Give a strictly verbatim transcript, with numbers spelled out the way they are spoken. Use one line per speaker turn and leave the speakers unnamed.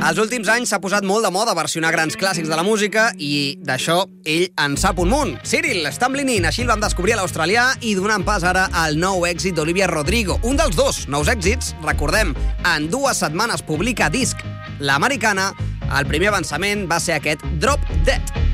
Els últims anys s'ha posat molt de moda versionar grans clàssics de la música i d'això ell en sap un munt. Cyril Stamblinin, així el vam descobrir a l'australià i donant pas ara al nou èxit d'Olivia Rodrigo. Un dels dos nous èxits, recordem, en dues setmanes publica disc l'americana. El primer avançament va ser aquest Drop Dead.